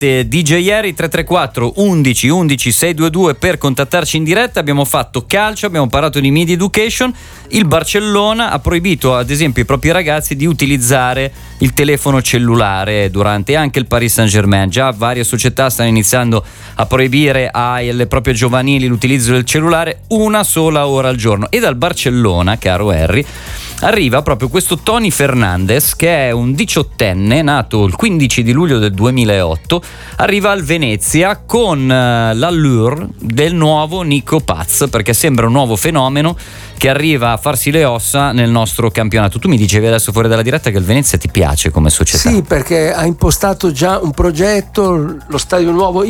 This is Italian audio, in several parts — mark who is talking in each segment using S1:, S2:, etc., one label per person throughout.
S1: DJ Eri 334 11 11 622 per contattarci in diretta. Abbiamo fatto calcio, abbiamo parlato di media education. Il Barcellona ha proibito ad esempio ai propri ragazzi di utilizzare il telefono cellulare durante, anche il Paris Saint-Germain. Già varie società stanno iniziando a proibire alle proprie giovanili l'utilizzo del cellulare una sola ora al giorno. E dal Barcellona, caro Harry, arriva proprio questo Tony Fernandez, che è un 18enne nato il 15 di luglio del 2008. Arriva al Venezia con l'allure del nuovo Nico Paz, perché sembra un nuovo fenomeno che arriva a farsi le ossa nel nostro campionato. Tu mi dicevi adesso fuori dalla diretta che il Venezia ti piace come società.
S2: Sì, perché ha impostato già un progetto, lo stadio nuovo.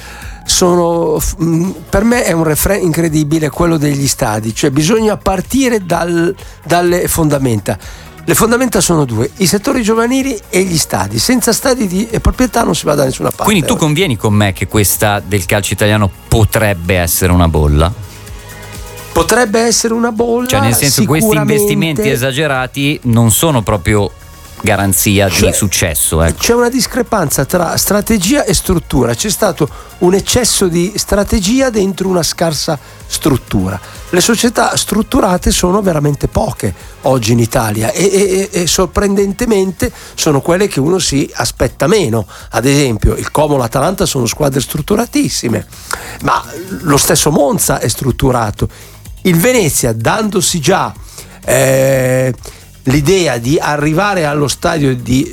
S2: Per me è un refrain incredibile quello degli stadi, cioè bisogna partire dalle fondamenta. Le fondamenta sono due: i settori giovanili e gli stadi. Senza stadi di proprietà non si va da nessuna parte.
S1: Quindi tu convieni con me che questa del calcio italiano potrebbe essere una bolla?
S2: Potrebbe essere una bolla,
S1: cioè nel senso, questi investimenti esagerati non sono proprio garanzia di successo.
S2: C'è una discrepanza tra strategia e struttura. C'è stato un eccesso di strategia dentro una scarsa struttura. Le società strutturate sono veramente poche oggi in Italia e sorprendentemente sono quelle che uno si aspetta meno. Ad esempio il Como, l'Atalanta sono squadre strutturatissime, ma lo stesso Monza è strutturato. Il Venezia, dandosi già l'idea di arrivare allo stadio di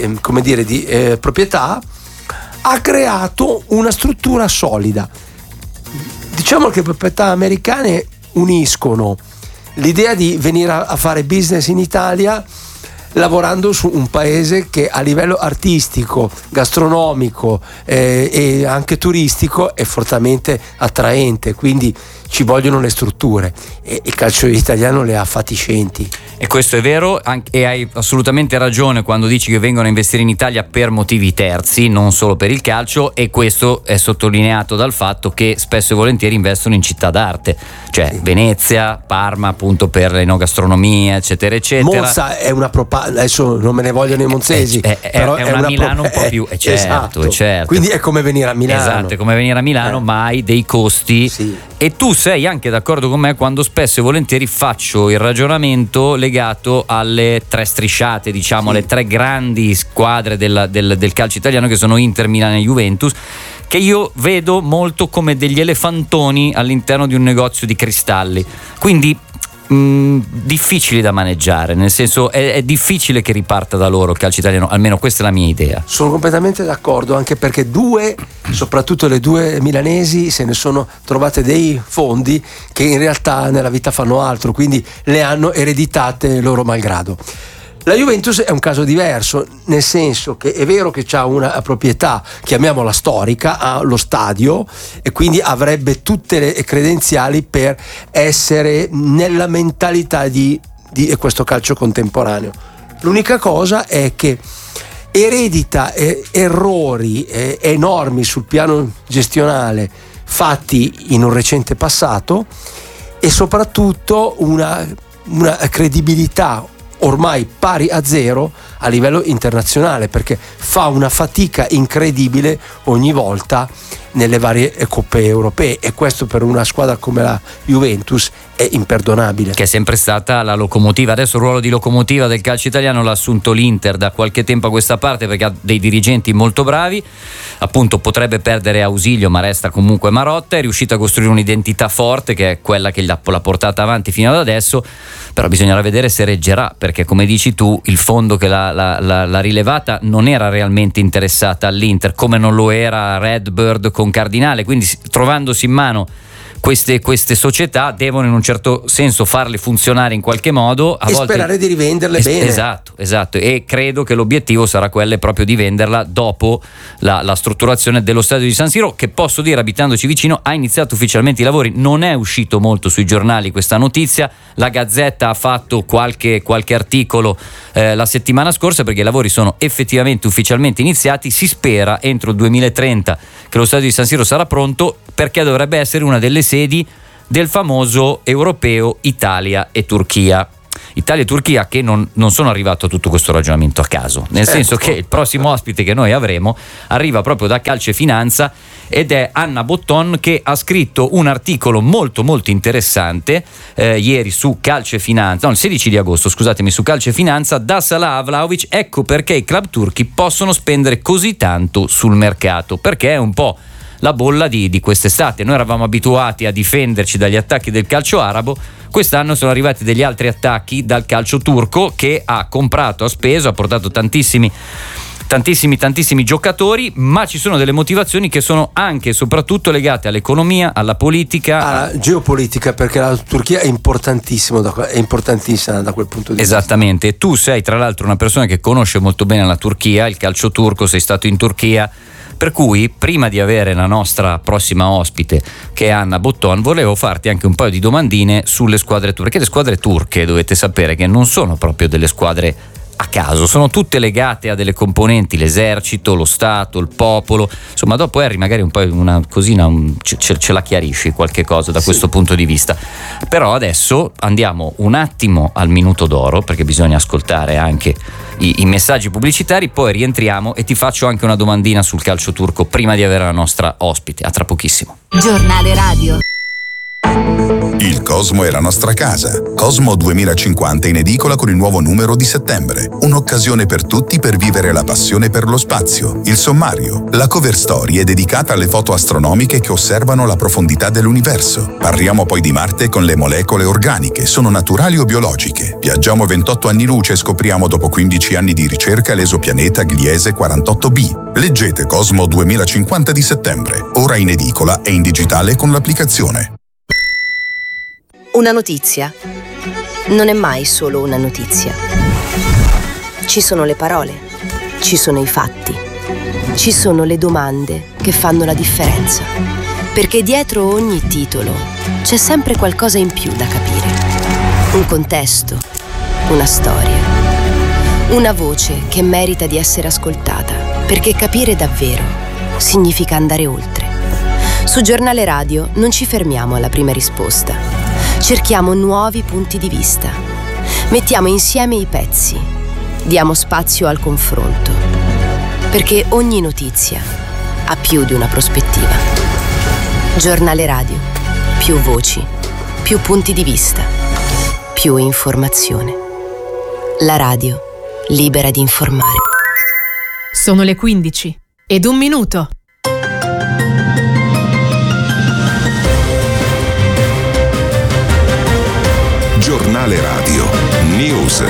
S2: proprietà, ha creato una struttura solida. Diciamo che le proprietà americane uniscono l'idea di venire a fare business in Italia lavorando su un paese che a livello artistico, gastronomico e anche turistico è fortemente attraente, quindi ci vogliono le strutture e il calcio italiano le ha fatiscenti.
S1: E questo è vero, e hai assolutamente ragione quando dici che vengono a investire in Italia per motivi terzi, non solo per il calcio, e questo è sottolineato dal fatto che spesso e volentieri investono in città d'arte, cioè sì. Venezia, Parma appunto per l'enogastronomia eccetera eccetera.
S2: Monza è una adesso non me ne vogliono i monzesi, però
S1: è una Milano un po' più, certo.
S2: Quindi è come venire a Milano.
S1: Esatto, è come venire a Milano, ma hai dei costi.
S2: Sì.
S1: E tu sei anche d'accordo con me quando spesso e volentieri faccio il ragionamento legato alle tre strisciate, diciamo,
S2: sì.
S1: le tre grandi squadre del calcio italiano che sono Inter, Milan e Juventus, che io vedo molto come degli elefantoni all'interno di un negozio di cristalli. Quindi difficili da maneggiare, nel senso è difficile che riparta da loro il calcio italiano, almeno questa è la mia idea.
S2: Sono completamente d'accordo, anche perché soprattutto le due milanesi, se ne sono trovate dei fondi che in realtà nella vita fanno altro, quindi le hanno ereditate loro malgrado. La Juventus è un caso diverso, nel senso che è vero che c'ha una proprietà, chiamiamola storica, ha lo stadio e quindi avrebbe tutte le credenziali per essere nella mentalità di questo calcio contemporaneo. L'unica cosa è che eredita errori enormi sul piano gestionale fatti in un recente passato e soprattutto una credibilità ormai pari a zero a livello internazionale, perché fa una fatica incredibile ogni volta nelle varie coppe europee, e questo per una squadra come la Juventus è imperdonabile.
S1: Che è sempre stata la locomotiva. Adesso il ruolo di locomotiva del calcio italiano l'ha assunto l'Inter da qualche tempo a questa parte, perché ha dei dirigenti molto bravi, appunto potrebbe perdere Ausilio ma resta comunque Marotta, è riuscita a costruire un'identità forte che è quella che l'ha portata avanti fino ad adesso, però bisognerà vedere se reggerà, perché come dici tu il fondo che l'ha rilevata non era realmente interessata all'Inter, come non lo era Redbird con Cardinale, quindi trovandosi in mano queste società devono in un certo senso farle funzionare in qualche modo
S2: e volte sperare di rivenderle bene.
S1: Esatto, e credo che l'obiettivo sarà quello proprio di venderla dopo la strutturazione dello stadio di San Siro, che posso dire, abitandoci vicino, ha iniziato ufficialmente i lavori. Non è uscito molto sui giornali questa notizia, la Gazzetta ha fatto qualche articolo la settimana scorsa, perché i lavori sono effettivamente ufficialmente iniziati. Si spera entro il 2030 che lo stadio di San Siro sarà pronto, perché dovrebbe essere una delle sedi del famoso europeo Italia e Turchia. Italia e Turchia, che non sono arrivato a tutto questo ragionamento a caso, nel senso che il prossimo ospite che noi avremo arriva proprio da Calcio e Finanza, ed è Anna Botton, che ha scritto un articolo molto molto interessante ieri su Calcio e Finanza, no, il 16 di agosto, scusatemi, su Calcio e Finanza, da Salah a Vlahovic, ecco perché i club turchi possono spendere così tanto sul mercato, perché è un po' la bolla di quest'estate. Noi eravamo abituati a difenderci dagli attacchi del calcio arabo, quest'anno sono arrivati degli altri attacchi dal calcio turco, che ha comprato, ha speso, ha portato tantissimi giocatori, ma ci sono delle motivazioni che sono anche e soprattutto legate all'economia, alla politica,
S2: alla geopolitica, perché la Turchia è importantissima da quel punto di vista.
S1: Esattamente, e tu sei tra l'altro una persona che conosce molto bene la Turchia, il calcio turco, sei stato in Turchia, per cui prima di avere la nostra prossima ospite, che è Anna Botton, volevo farti anche un paio di domandine sulle squadre turche, perché le squadre turche dovete sapere che non sono proprio delle squadre a caso, sono tutte legate a delle componenti, l'esercito, lo Stato, il popolo, insomma. Dopo Harry magari un po' una cosina ce la chiarisci qualche cosa da questo punto di vista, però adesso andiamo un attimo al minuto d'oro, perché bisogna ascoltare anche i messaggi pubblicitari, poi rientriamo e ti faccio anche una domandina sul calcio turco prima di avere la nostra ospite. A tra pochissimo.
S3: Giornale radio.
S4: Il Cosmo è la nostra casa. Cosmo 2050 in edicola con il nuovo numero di settembre. Un'occasione per tutti per vivere la passione per lo spazio. Il sommario. La cover story è dedicata alle foto astronomiche che osservano la profondità dell'universo. Parliamo poi di Marte con le molecole organiche. Sono naturali o biologiche? Viaggiamo 28 anni luce e scopriamo dopo 15 anni di ricerca l'esopianeta Gliese 48b. Leggete Cosmo 2050 di settembre. Ora in edicola e in digitale con l'applicazione.
S3: Una notizia non è mai solo una notizia. Ci sono le parole, ci sono i fatti, ci sono le domande che fanno la differenza. Perché dietro ogni titolo c'è sempre qualcosa in più da capire. Un contesto, una storia, una voce che merita di essere ascoltata. Perché capire davvero significa andare oltre. Su Giornale Radio non ci fermiamo alla prima risposta. Cerchiamo nuovi punti di vista. Mettiamo insieme i pezzi. Diamo spazio al confronto. Perché ogni notizia ha più di una prospettiva. Giornale Radio. Più voci, più punti di vista, più informazione. La radio libera di informare.
S5: Sono le 15:01.
S4: Giornale Radio News.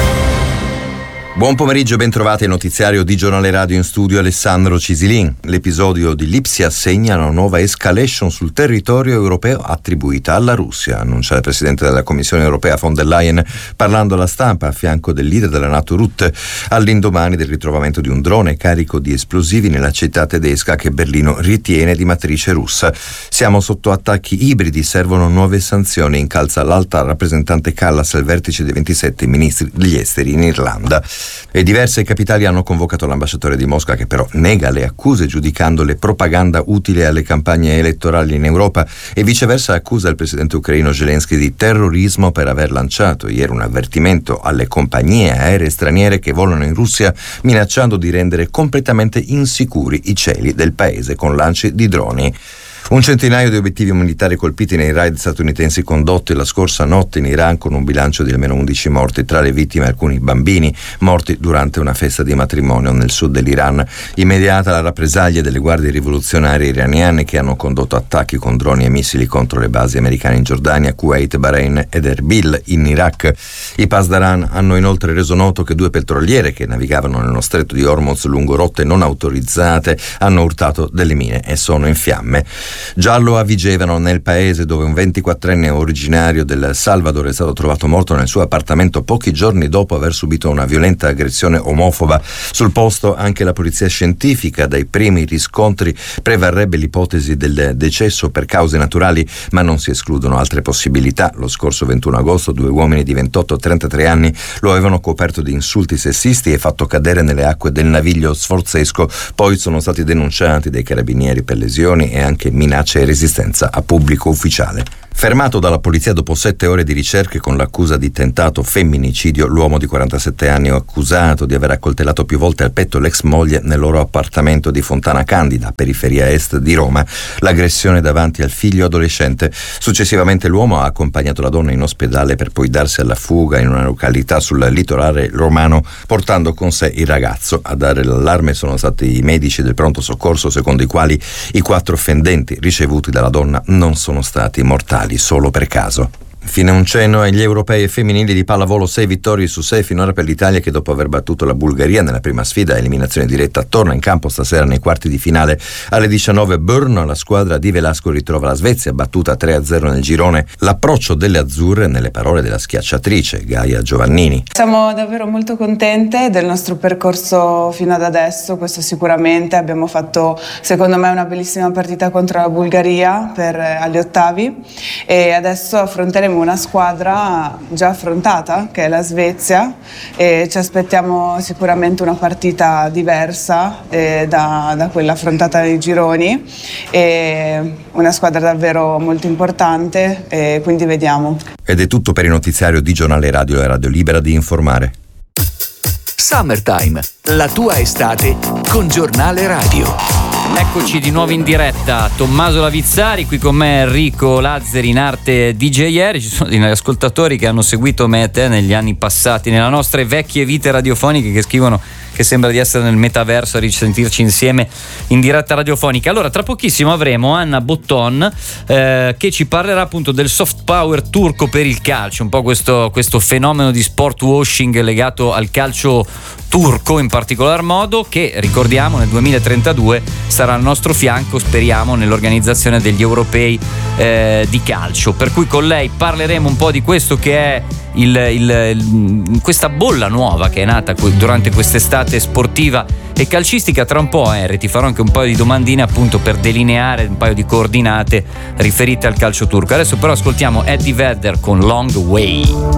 S6: Buon pomeriggio, ben trovati al notiziario di Giornale Radio, in studio Alessandro Cisilin. L'episodio di Lipsia segna una nuova escalation sul territorio europeo attribuita alla Russia, annuncia il Presidente della Commissione Europea von der Leyen parlando alla stampa a fianco del leader della NATO Rutte, all'indomani del ritrovamento di un drone carico di esplosivi nella città tedesca che Berlino ritiene di matrice russa. Siamo sotto attacchi ibridi, servono nuove sanzioni, incalza l'alta rappresentante Callas al vertice dei 27 ministri degli esteri in Irlanda. E diverse capitali hanno convocato l'ambasciatore di Mosca, che però nega le accuse giudicandole propaganda utile alle campagne elettorali in Europa, e viceversa accusa il presidente ucraino Zelensky di terrorismo per aver lanciato ieri un avvertimento alle compagnie aeree straniere che volano in Russia, minacciando di rendere completamente insicuri i cieli del paese con lanci di droni. Un centinaio di obiettivi militari colpiti nei raid statunitensi condotti la scorsa notte in Iran, con un bilancio di almeno 11 morti, tra le vittime alcuni bambini morti durante una festa di matrimonio nel sud dell'Iran. Immediata la rappresaglia delle guardie rivoluzionarie iraniane, che hanno condotto attacchi con droni e missili contro le basi americane in Giordania, Kuwait, Bahrain ed Erbil in Iraq. I Pasdaran hanno inoltre reso noto che 2 petroliere che navigavano nello stretto di Hormuz lungo rotte non autorizzate hanno urtato delle mine e sono in fiamme. Giallo a Vigevano, nel paese dove un 24enne originario del Salvador è stato trovato morto nel suo appartamento pochi giorni dopo aver subito una violenta aggressione omofoba. Sul posto anche la polizia scientifica. Dai primi riscontri prevarrebbe l'ipotesi del decesso per cause naturali, ma non si escludono altre possibilità. Lo scorso 21 agosto 2 uomini di 28 e 33 anni lo avevano coperto di insulti sessisti e fatto cadere nelle acque del naviglio sforzesco. Poi sono stati denunciati dai carabinieri per lesioni e anche minacce minacce e resistenza a pubblico ufficiale. Fermato dalla polizia dopo 7 ore di ricerche con l'accusa di tentato femminicidio, l'uomo di 47 anni accusato di aver accoltellato più volte al petto l'ex moglie nel loro appartamento di Fontana Candida, periferia est di Roma, l'aggressione davanti al figlio adolescente. Successivamente l'uomo ha accompagnato la donna in ospedale per poi darsi alla fuga in una località sul litorale romano, portando con sé il ragazzo. A dare l'allarme sono stati i medici del pronto soccorso, secondo i quali i 4 fendenti ricevuti dalla donna non sono stati mortali solo per caso. Fine un cenno agli europei femminili di pallavolo, 6 vittorie su 6 finora per l'Italia, che dopo aver battuto la Bulgaria nella prima sfida a eliminazione diretta torna in campo stasera nei quarti di finale alle 19. Brno, la squadra di Velasco ritrova la Svezia battuta 3-0 nel girone. L'approccio delle azzurre nelle parole della schiacciatrice Gaia Giovannini.
S7: Siamo davvero molto contente del nostro percorso fino ad adesso, questo sicuramente. Abbiamo fatto secondo me una bellissima partita contro la Bulgaria agli ottavi e adesso affronteremo una squadra già affrontata, che è la Svezia, e ci aspettiamo sicuramente una partita diversa da quella affrontata nei gironi, e una squadra davvero molto importante, e quindi vediamo.
S6: Ed è tutto per il notiziario di Giornale Radio, la radio libera di informare.
S8: Summertime, la tua estate con Giornale Radio.
S1: Eccoci di nuovo in diretta, Tommaso Lavizzari, qui con me Enrico Lazzari in arte DJR. Ci sono degli ascoltatori che hanno seguito me e te negli anni passati, nelle nostre vecchie vite radiofoniche, che scrivono che sembra di essere nel metaverso a risentirci insieme in diretta radiofonica. Allora, tra pochissimo avremo Anna Botton che ci parlerà appunto del soft power turco per il calcio, un po' questo fenomeno di sport washing legato al calcio turco in particolar modo, che ricordiamo nel 2032 sarà al nostro fianco, speriamo, nell'organizzazione degli europei di calcio, per cui con lei parleremo un po' di questo che è questa bolla nuova che è nata durante quest'estate sportiva e calcistica. Tra un po', Henry, ti farò anche un paio di domandine appunto per delineare un paio di coordinate riferite al calcio turco. Adesso però ascoltiamo Eddie Vedder con Long Way.